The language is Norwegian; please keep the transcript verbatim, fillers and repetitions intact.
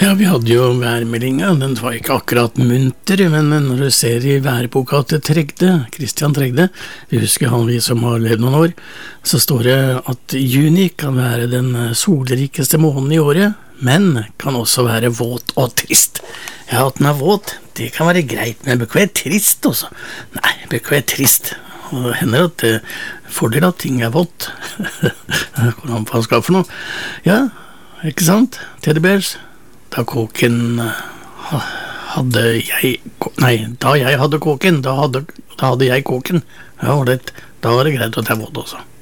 Ja, vi hadde jo værmeldinga, den var ikke akkurat munter, men når du ser i værboka til Tregde, Christian Tregde, vi husker han vi som har levd noen år, så står det at juni kan være den solrikeste måneden i året, men kan også være våt og trist. Ja, at den er våt, det kan være greit, men bør ikke være trist også. Nei, bør ikke være trist. Og det hender at det fordel at ting er vått. Hvordan faen skal for noe? Ja, ikke sant? Teddybears. Da kåken hadde jeg, nei, da jeg hadde kåken, da hadde, da hadde jeg kåken. Ja, da var det greit at jeg vådde også.